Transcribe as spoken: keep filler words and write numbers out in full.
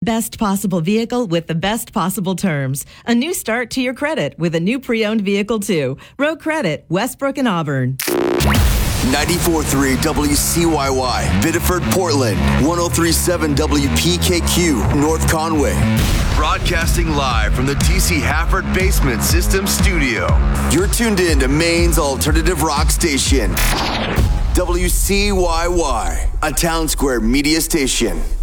best possible vehicle with the best possible terms. A new start to your credit with a new pre-owned vehicle, too. Road Credit, Westbrook and Auburn. ninety-four point three W C Y Y, Biddeford, Portland. one oh three point seven W P K Q, North Conway. Broadcasting live from the T C Hafford Basement System Studio. You're tuned in to Maine's alternative rock station. W C Y Y, a Town Square media station.